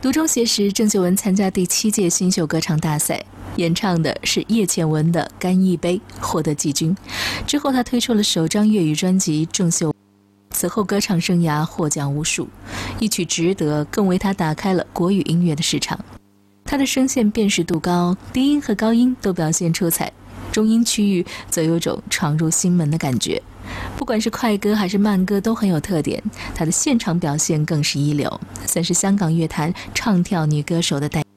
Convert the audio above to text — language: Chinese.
途中携时，郑秀文参加第7届新秀歌唱大赛，演唱的是叶倩文的《干一杯》，获得季军。之后，她推出了首张粤语专辑《郑秀文》，此后歌唱生涯获奖无数，一曲《值得》更为她打开了国语音乐的市场。她的声线辨识度高，低音和高音都表现出彩，中音区域则有种闯入心门的感觉。不管是快歌还是慢歌都很有特点，她的现场表现更是一流，算是香港乐坛唱跳女歌手的代表。